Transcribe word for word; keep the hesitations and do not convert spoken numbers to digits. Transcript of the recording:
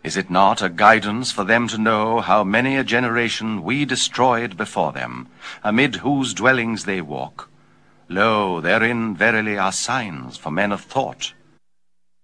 Is it not a guidance for them to know how many a generation we destroyed before them, amid whose dwellings they walk? Lo, therein verily are signs for men of thought.